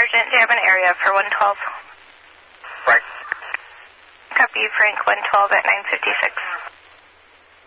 urgent. Do you have an area for 112? Right. Copy, Frank 112 at 956.